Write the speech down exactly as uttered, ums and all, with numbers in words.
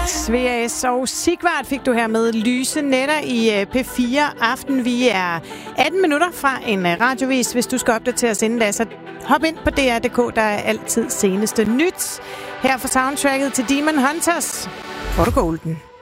Svea S og Sigvart fik du her med Lyse Nætter i P fire Aften. Vi er atten minutter fra en radiovis. Hvis du skal opdatere os inden da, så hop ind på D R punktum d k. Der er altid seneste nyt. Her for soundtracket til Demon Hunters. Får du golden.